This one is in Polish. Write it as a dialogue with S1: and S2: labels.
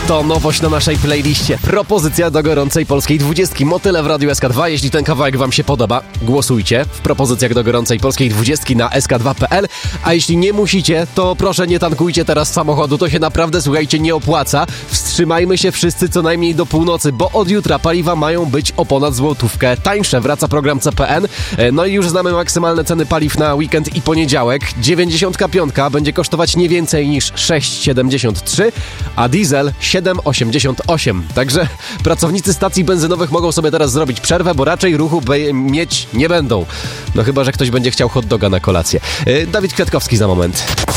S1: To nowość na naszej playliście. Propozycja do gorącej polskiej 20. Motyle w Radiu SK2. Jeśli ten kawałek wam się podoba, głosujcie w propozycjach do gorącej polskiej 20 na sk2.pl. A jeśli nie musicie, to proszę nie tankujcie teraz samochodu. To się naprawdę, słuchajcie, nie opłaca. Wstrzymajmy się wszyscy co najmniej do północy, bo od jutra paliwa mają być o ponad złotówkę tańsze. Wraca program CPN. No i już znamy maksymalne ceny paliw na weekend i poniedziałek. 95 będzie kosztować nie więcej niż 6,73, a diesel 7,88. Także pracownicy stacji benzynowych mogą sobie teraz zrobić przerwę, bo raczej ruchu mieć nie będą. No chyba że ktoś będzie chciał hot doga na kolację. Dawid Kwiatkowski za moment.